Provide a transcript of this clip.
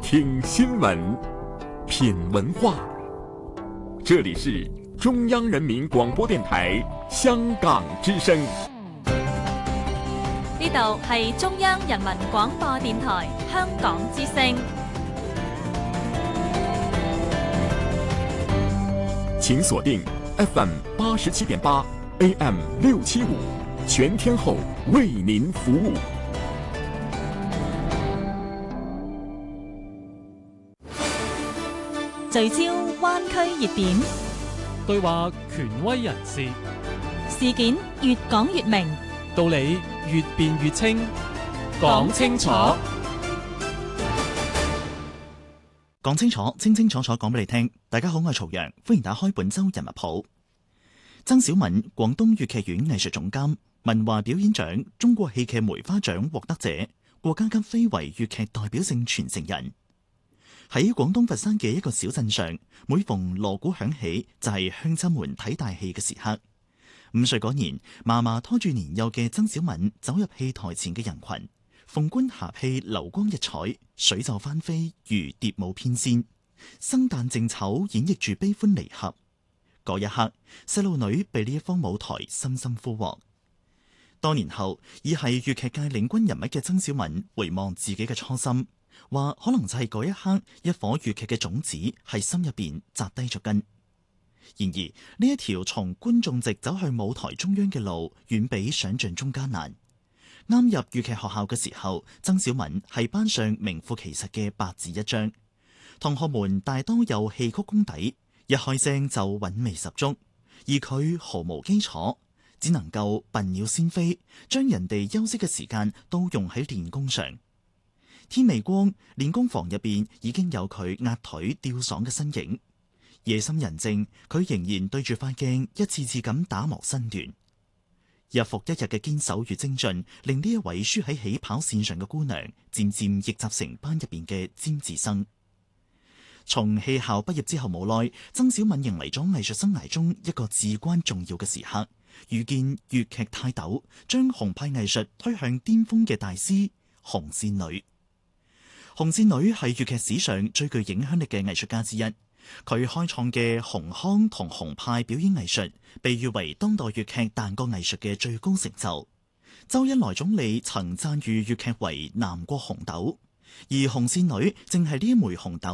听新闻，品文化。这里是中央人民广播电台香港之声。 呢度係中央人民廣播電台香港之聲。 請鎖定 FM 87.8 AM 675，全天候為您服務。 聚焦灣區熱點， 對話權威人士， 事件越講越明， 道理越辯越清，講清楚， 講清楚，清清楚楚講俾你聽。大家好，我係曹陽，歡迎打開本周人物譜。曾小敏，廣東粵劇院藝術總監，文華表演獎、中國戲劇梅花獎獲得者，國家級非遺粵劇代表性傳承人。喺廣東佛山嘅一個小鎮上，每逢鑼鼓響起，就係鄉親們睇大戲嘅時刻。5歲嗰年，嫲嫲拖住年幼嘅曾小敏走入戲台前嘅人群，鳳冠霞帔流光溢彩，水袖翻飛如蝶舞翩跹，生旦淨丑演繹住悲歡離合。嗰一刻，細路女被呢一方舞台深深俘獲。多年後，已係粵劇界領軍人物嘅曾小敏回望自己嘅初心，話可能就係嗰一刻，一顆粵劇嘅種子喺心入邊扎低咗根。然而呢一條從觀眾席走去舞台中央嘅路，遠比想象中艱難。啱入粵劇學校嘅時候，曾小敏係班上名副其實嘅白紙一張，同學們大多有戲曲功底，一開聲就韻味十足，而佢毫無基礎，只能夠笨鳥先飛，將人哋休息嘅時間都用喺練功上。天未光，練功房入邊已經有佢壓腿吊嗓嘅身影。夜深人靜，佢仍然對住塊鏡一次次咁打磨身段。日復一日嘅堅守與精進，令呢一位輸喺起跑線上嘅姑娘，漸漸逆襲成班入邊嘅尖子生。從戲校畢業之後冇耐，曾小敏迎嚟咗藝術生涯中一個至關重要嘅時刻，遇見粵劇泰斗，將紅派藝術推向巔峰嘅大師紅線女。紅線女係粵劇史上最具影響力嘅藝術家之一，佢開創嘅紅腔同紅派表演藝術，被譽為當代粵劇彈角藝術嘅最高成就。周恩來總理曾讚譽粵劇為南國紅豆，而紅線女正係呢一枚紅豆